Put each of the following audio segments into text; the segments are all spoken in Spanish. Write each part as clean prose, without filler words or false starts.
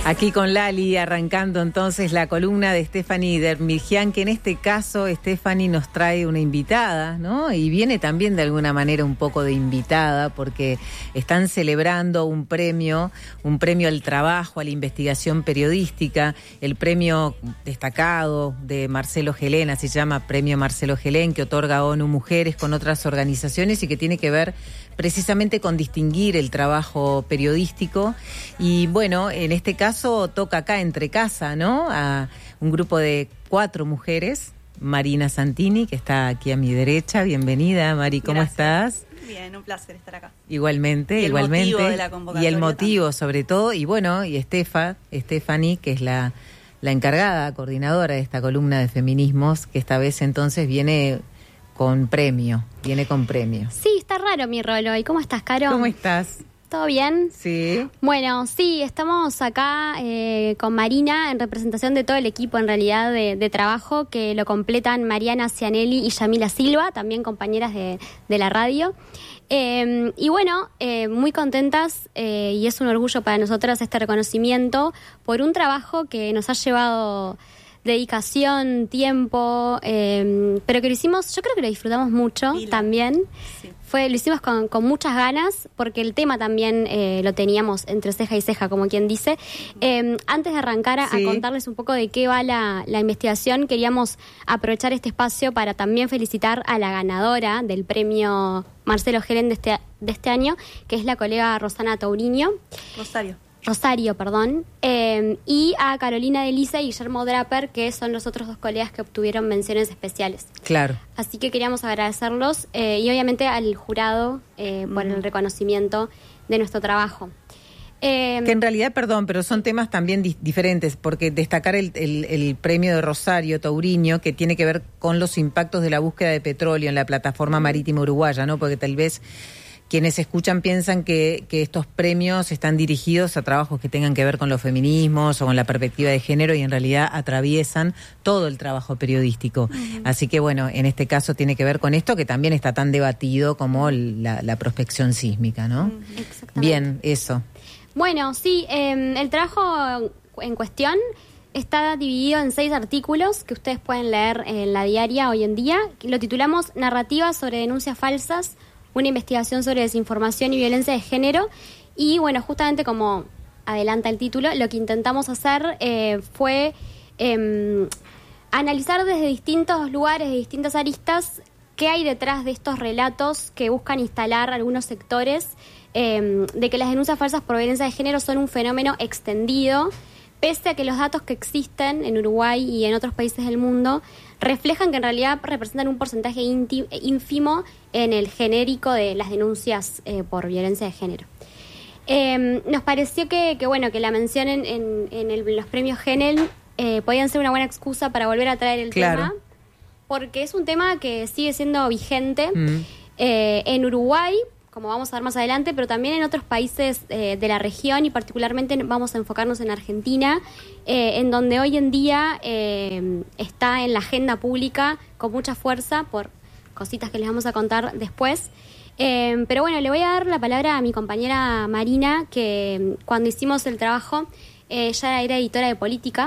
Aquí con Lali, arrancando entonces la columna de Stephanie Dermirjian, que en este caso Stephanie nos trae una invitada, ¿no? Y viene también de alguna manera un poco de invitada, porque están celebrando un premio al trabajo, a la investigación periodística, el premio destacado de Marcelo Gelén, así se llama Premio Marcelo Gelén, que otorga ONU Mujeres con otras organizaciones y que tiene que ver precisamente con distinguir el trabajo periodístico. Y bueno, en este caso toca acá entre casa, ¿no? A un grupo de 4 mujeres. Marina Santini, que está aquí a mi derecha. Bienvenida, Mari, ¿cómo estás? Bien, un placer estar acá. Igualmente. El motivo de la convocatoria. Y el motivo también, sobre todo. Y bueno, y Stephanie, que es la encargada, coordinadora de esta columna de feminismos, que esta vez entonces viene con premio. Sí, está raro mi rol hoy. ¿Cómo estás, Caro? ¿Cómo estás? ¿Todo bien? Sí. Bueno, sí, estamos acá con Marina en representación de todo el equipo, en realidad, de trabajo, que lo completan Mariana Cianelli y Yamila Silva, también compañeras de la radio. Y bueno, muy contentas y es un orgullo para nosotras este reconocimiento por un trabajo que nos ha llevado dedicación, tiempo, pero que lo hicimos, yo creo que lo disfrutamos mucho también. Sí. Lo hicimos con muchas ganas, porque el tema también lo teníamos entre ceja y ceja, como quien dice. Antes de arrancar a contarles un poco de qué va la investigación, queríamos aprovechar este espacio para también felicitar a la ganadora del premio Marcelo Gelén de este año, que es la colega Rosana Touriño. Rosario, perdón, y a Carolina de Lisa y Guillermo Draper, que son los otros 2 colegas que obtuvieron menciones especiales. Claro. Así que queríamos agradecerlos y obviamente al jurado por el reconocimiento de nuestro trabajo. Que en realidad, perdón, pero son temas también diferentes, porque destacar el premio de Rosario Touriño, que tiene que ver con los impactos de la búsqueda de petróleo en la plataforma marítima uruguaya, ¿no? Porque tal vez quienes escuchan piensan que estos premios están dirigidos a trabajos que tengan que ver con los feminismos o con la perspectiva de género, y en realidad atraviesan todo el trabajo periodístico. Uh-huh. Así que bueno, en este caso tiene que ver con esto, que también está tan debatido como la prospección sísmica, ¿no? Uh-huh. Exactamente. Bien, eso. Bueno, sí, el trabajo en cuestión está dividido en 6 artículos que ustedes pueden leer en La Diaria hoy en día. Lo titulamos Narrativas sobre denuncias falsas, una investigación sobre desinformación y violencia de género. Y bueno, justamente como adelanta el título, lo que intentamos hacer fue analizar desde distintos lugares, de distintas aristas, qué hay detrás de estos relatos que buscan instalar algunos sectores de que las denuncias falsas por violencia de género son un fenómeno extendido, pese a que los datos que existen en Uruguay y en otros países del mundo reflejan que en realidad representan un porcentaje ínfimo en el genérico de las denuncias por violencia de género. Nos pareció que la mención en los premios Gelén podían ser una buena excusa para volver a traer el tema, porque es un tema que sigue siendo vigente en Uruguay, como vamos a ver más adelante, pero también en otros países de la región, y particularmente vamos a enfocarnos en Argentina, en donde hoy en día está en la agenda pública con mucha fuerza por cositas que les vamos a contar después. Pero bueno, le voy a dar la palabra a mi compañera Marina, que cuando hicimos el trabajo, ella era editora de política,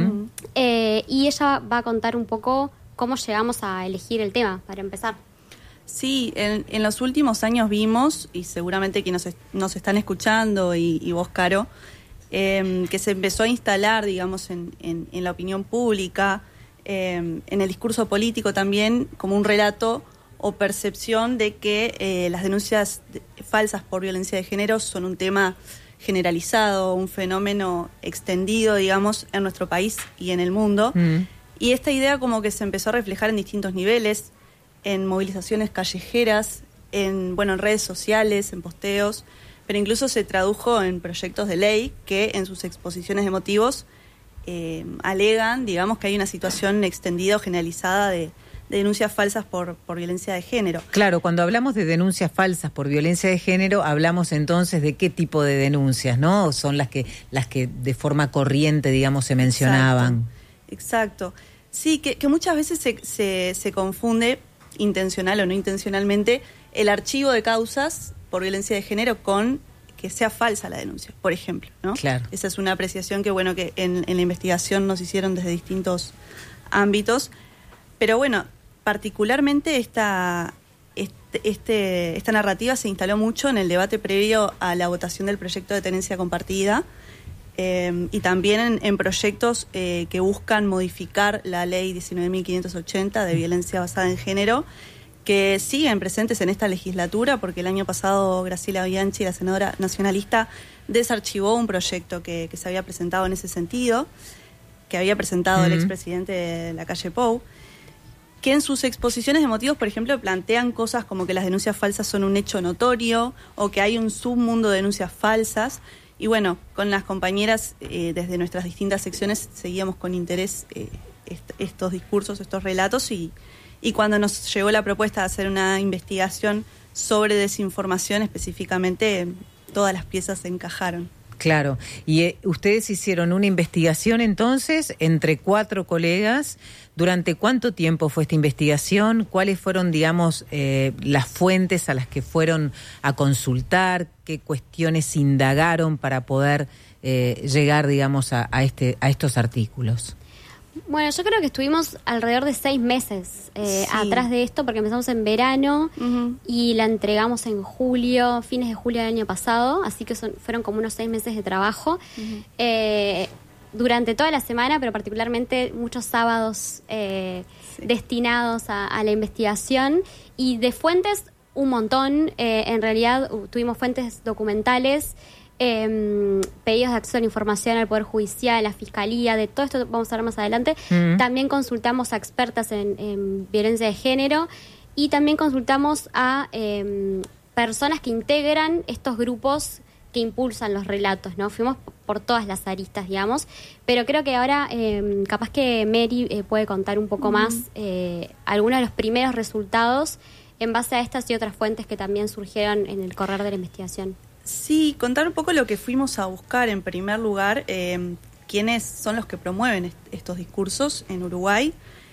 y ella va a contar un poco cómo llegamos a elegir el tema, para empezar. Sí, en los últimos años vimos, y seguramente que nos están escuchando, y vos, Caro, que se empezó a instalar, digamos, en la opinión pública, en el discurso político también, como un relato o percepción de que las denuncias falsas por violencia de género son un tema generalizado, un fenómeno extendido, digamos, en nuestro país y en el mundo. Y esta idea como que se empezó a reflejar en distintos niveles, en movilizaciones callejeras, en redes sociales, en posteos, pero incluso se tradujo en proyectos de ley que en sus exposiciones de motivos alegan, digamos, que hay una situación extendida o generalizada de denuncias falsas por violencia de género. Claro, cuando hablamos de denuncias falsas por violencia de género, hablamos entonces de qué tipo de denuncias, ¿no? Son las que de forma corriente, digamos, se mencionaban. Exacto. Sí, que muchas veces se confunde, intencional o no intencionalmente, el archivo de causas por violencia de género con que sea falsa la denuncia, por ejemplo, ¿no? Claro. Esa es una apreciación que en la investigación nos hicieron desde distintos ámbitos. Pero bueno, particularmente esta narrativa se instaló mucho en el debate previo a la votación del proyecto de tenencia compartida, y también en proyectos que buscan modificar la ley 19.580 de violencia basada en género, que siguen presentes en esta legislatura, porque el año pasado Graciela Bianchi, la senadora nacionalista, desarchivó un proyecto que se había presentado en ese sentido, que había presentado el expresidente de Lacalle Pou, que en sus exposiciones de motivos, por ejemplo, plantean cosas como que las denuncias falsas son un hecho notorio o que hay un submundo de denuncias falsas. Y bueno, con las compañeras desde nuestras distintas secciones seguíamos con interés estos discursos, estos relatos, y cuando nos llegó la propuesta de hacer una investigación sobre desinformación específicamente, todas las piezas se encajaron. Claro, y ustedes hicieron una investigación entonces entre 4 colegas. ¿Durante cuánto tiempo fue esta investigación? ¿Cuáles fueron, digamos, las fuentes a las que fueron a consultar? ¿Qué cuestiones indagaron para poder llegar, digamos, a estos artículos? Bueno, yo creo que estuvimos alrededor de 6 meses atrás de esto, porque empezamos en verano y la entregamos en julio, fines de julio del año pasado, así que fueron como unos 6 meses de trabajo. Durante toda la semana, pero particularmente muchos sábados destinados a la investigación, y de fuentes un montón. En realidad tuvimos fuentes documentales, pedidos de acceso a la información al Poder Judicial, a la Fiscalía, de todo esto vamos a hablar más adelante. También consultamos a expertas en violencia de género, y también consultamos a personas que integran estos grupos que impulsan los relatos, ¿no? Fuimos por todas las aristas, digamos, pero creo que ahora capaz que Mary puede contar un poco más algunos de los primeros resultados en base a estas y otras fuentes que también surgieron en el correr de la investigación. Sí, contar un poco lo que fuimos a buscar en primer lugar, quiénes son los que promueven estos discursos en Uruguay,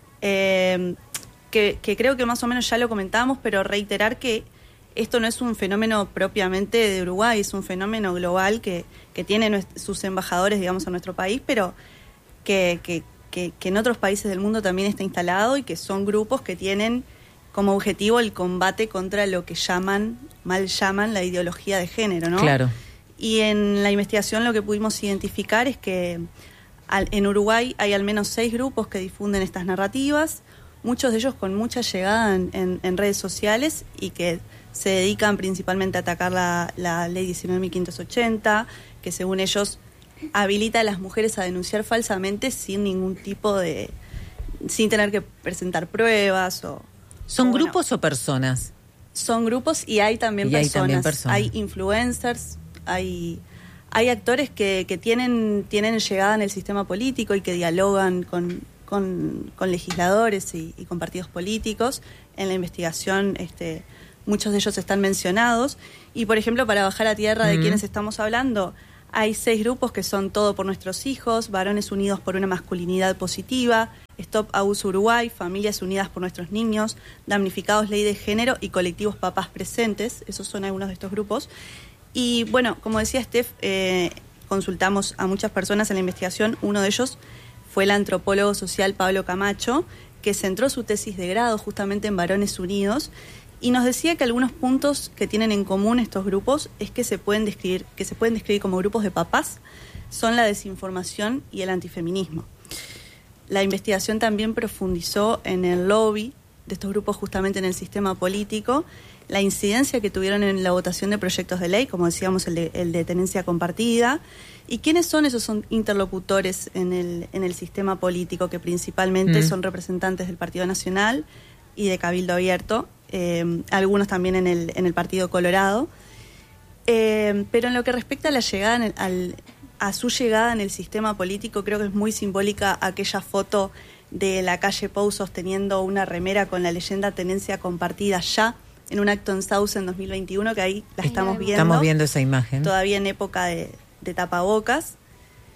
que creo que más o menos ya lo comentábamos, pero reiterar que esto no es un fenómeno propiamente de Uruguay, es un fenómeno global que tiene sus embajadores, digamos, en nuestro país, pero que en otros países del mundo también está instalado, y que son grupos que tienen como objetivo el combate contra lo que mal llaman la ideología de género, ¿no? Claro. Y en la investigación lo que pudimos identificar es que en Uruguay hay al menos 6 grupos que difunden estas narrativas, muchos de ellos con mucha llegada en redes sociales, y que se dedican principalmente a atacar la ley 19.580, que según ellos habilita a las mujeres a denunciar falsamente sin ningún tipo sin tener que presentar pruebas o... ¿Son grupos o personas? Son grupos, y hay también personas. Hay influencers, hay actores que tienen llegada en el sistema político y que dialogan con legisladores y con partidos políticos. En la investigación muchos de ellos están mencionados. Y, por ejemplo, para bajar a tierra de quiénes estamos hablando, hay 6 grupos que son Todo por Nuestros Hijos, Varones Unidos por una Masculinidad Positiva, Stop Abuso Uruguay, Familias Unidas por Nuestros Niños, Damnificados Ley de Género y Colectivos Papás Presentes. Esos son algunos de estos grupos. Y bueno, como decía Steph, consultamos a muchas personas en la investigación. Uno de ellos fue el antropólogo social Pablo Camacho, que centró su tesis de grado justamente en Varones Unidos, y nos decía que algunos puntos que tienen en común estos grupos es que se pueden describir como grupos de papás, son la desinformación y el antifeminismo. La investigación también profundizó en el lobby de estos grupos justamente en el sistema político, la incidencia que tuvieron en la votación de proyectos de ley, como decíamos el de tenencia compartida, y quiénes son esos interlocutores en el sistema político, que principalmente son representantes del Partido Nacional y de Cabildo Abierto, algunos también en el Partido Colorado, pero en lo que respecta a la llegada a su llegada en el sistema político, creo que es muy simbólica aquella foto de Lacalle Pou sosteniendo una remera con la leyenda tenencia compartida ya en un acto en Sauce en 2021, que ahí la estamos viendo. Estamos viendo esa imagen. Todavía en época de tapabocas.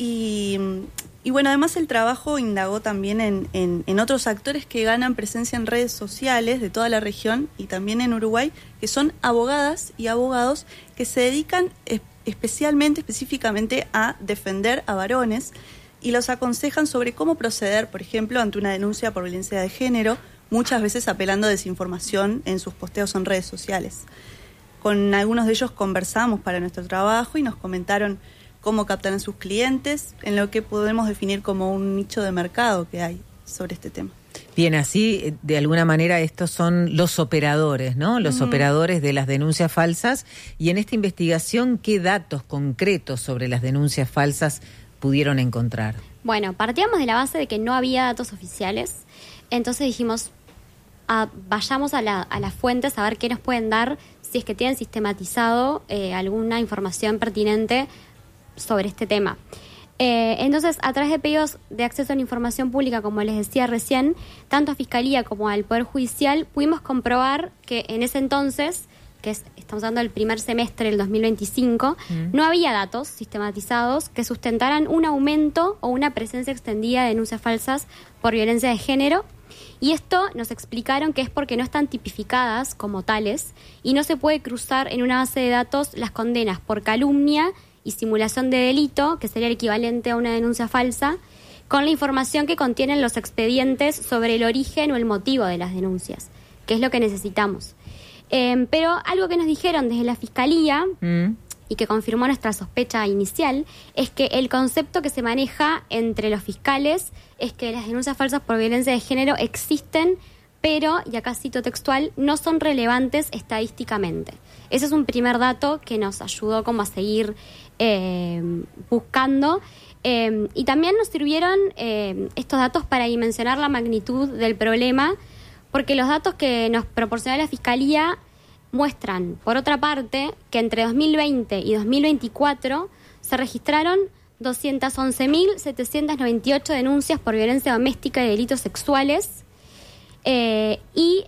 Y bueno, además el trabajo indagó también en otros actores que ganan presencia en redes sociales de toda la región y también en Uruguay, que son abogadas y abogados que se dedican específicamente a defender a varones y los aconsejan sobre cómo proceder, por ejemplo, ante una denuncia por violencia de género, muchas veces apelando a desinformación en sus posteos en redes sociales. Con algunos de ellos conversamos para nuestro trabajo y nos comentaron cómo captan a sus clientes, en lo que podemos definir como un nicho de mercado que hay sobre este tema. Bien, así de alguna manera estos son los operadores, ¿no? Los operadores de las denuncias falsas. Y en esta investigación, ¿qué datos concretos sobre las denuncias falsas pudieron encontrar? Bueno, partíamos de la base de que no había datos oficiales, entonces dijimos, vayamos a las fuentes a ver qué nos pueden dar, si es que tienen sistematizado alguna información pertinente sobre este tema. Entonces, a través de pedidos de acceso a la información pública, como les decía recién, tanto a Fiscalía como al Poder Judicial, pudimos comprobar que en ese entonces, estamos hablando del primer semestre del 2025, no había datos sistematizados que sustentaran un aumento o una presencia extendida de denuncias falsas por violencia de género. Y esto nos explicaron que es porque no están tipificadas como tales y no se puede cruzar en una base de datos las condenas por calumnia y simulación de delito, que sería el equivalente a una denuncia falsa, con la información que contienen los expedientes sobre el origen o el motivo de las denuncias, que es lo que necesitamos. Pero algo que nos dijeron desde la Fiscalía y que confirmó nuestra sospecha inicial es que el concepto que se maneja entre los fiscales es que las denuncias falsas por violencia de género existen, pero, y acá cito textual, no son relevantes estadísticamente. Ese es un primer dato que nos ayudó como a seguir buscando. Y también nos sirvieron estos datos para dimensionar la magnitud del problema, porque los datos que nos proporcionó la Fiscalía muestran, por otra parte, que entre 2020 y 2024 se registraron 211.798 denuncias por violencia doméstica y delitos sexuales y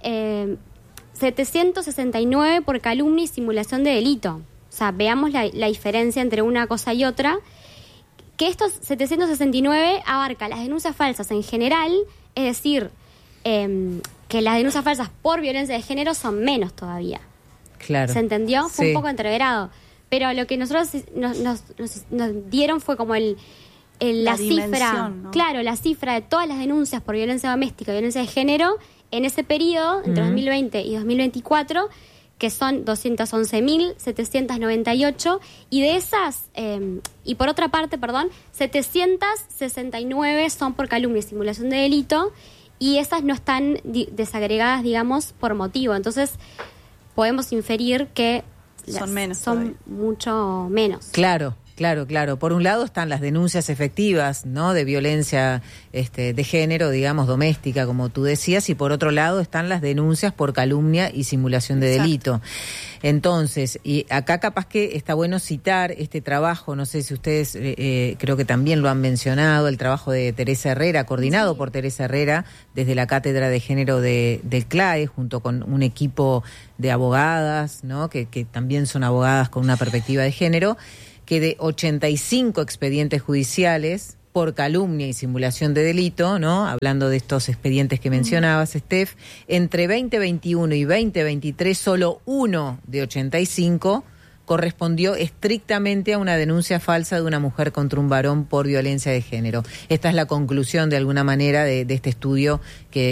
769 por calumnia y simulación de delito. O sea, veamos la diferencia entre una cosa y otra, que estos 769 abarca las denuncias falsas en general, es decir, que las denuncias falsas por violencia de género son menos todavía. Claro. ¿Se entendió? Fue Sí. un poco entreverado. Pero lo que nosotros nos dieron fue como la cifra, ¿no? claro, la cifra de todas las denuncias por violencia doméstica y violencia de género en ese periodo, entre 2020 y 2024, que son 211.798, y de esas, y por otra parte, 769 son por calumnia y simulación de delito, y esas no están desagregadas, digamos, por motivo. Entonces, podemos inferir que son mucho menos. Claro. Por un lado están las denuncias efectivas, ¿no? De violencia de género, digamos, doméstica, como tú decías, y por otro lado están las denuncias por calumnia y simulación de delito. Entonces, y acá capaz que está bueno citar este trabajo, no sé si ustedes creo que también lo han mencionado, el trabajo de Teresa Herrera, coordinado por Teresa Herrera desde la Cátedra de Género del CLAE, junto con un equipo de abogadas, ¿no? Que también son abogadas con una perspectiva de género, que de 85 expedientes judiciales por calumnia y simulación de delito, ¿no? Hablando de estos expedientes que mencionabas, Steph, entre 2021 y 2023 solo uno de 85 correspondió estrictamente a una denuncia falsa de una mujer contra un varón por violencia de género. Esta es la conclusión, de alguna manera, de este estudio que